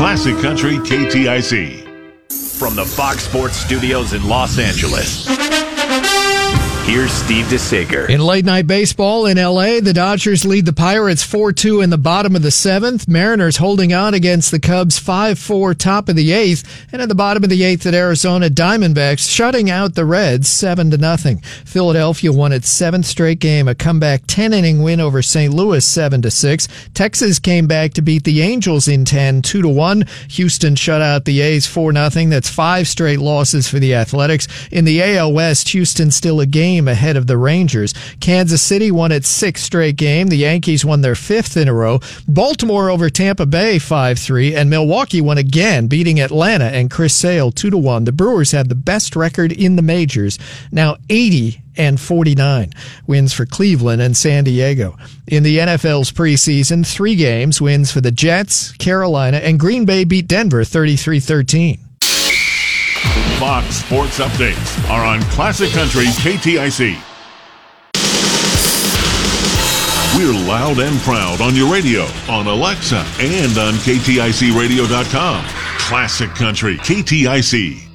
Classic Country KTIC. From the Fox Sports Studios in Los Angeles, here's Steve DeSager. In late night baseball in L.A., the Dodgers lead the Pirates 4-2 in the bottom of the seventh. Mariners holding on against the Cubs 5-4 top of the eighth. And at the bottom of the eighth at Arizona, Diamondbacks shutting out the Reds 7-0. Philadelphia won its seventh straight game, a comeback 10-inning win over St. Louis 7-6. Texas came back to beat the Angels in 10, 2-1. Houston shut out the A's 4-0. That's 5 straight losses for the Athletics. In the AL West, Houston still a game ahead of the Rangers. Kansas City won its 6th straight game. The Yankees won their 5th in a row. Baltimore over Tampa Bay 5-3, and Milwaukee won again, beating Atlanta and Chris Sale 2-1. The Brewers have the best record in the majors, now 80-49. Wins for Cleveland and San Diego. In the NFL's preseason, 3 games, wins for the Jets, Carolina, and Green Bay beat Denver 33-13. Fox Sports Updates are on Classic Country KTIC. We're loud and proud on your radio, on Alexa, and on KTICradio.com. Classic Country KTIC.